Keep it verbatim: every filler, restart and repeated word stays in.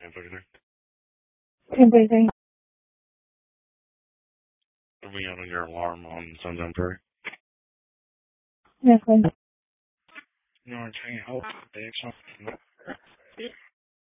ten thirty-three. ten thirty-three. Are we on your alarm on Sundown Prairie? Yes, please. No, I can't help it.